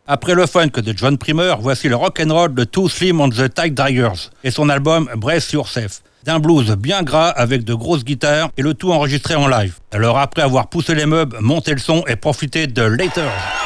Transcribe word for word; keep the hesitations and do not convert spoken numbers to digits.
Après le funk de John Primer, voici le rock'n'roll de Too Slim and the Tigers et son album Brace Yourself. D'un blues bien gras avec de grosses guitares et le tout enregistré en live. Alors après avoir poussé les meubles, montez le son et profitez de Later.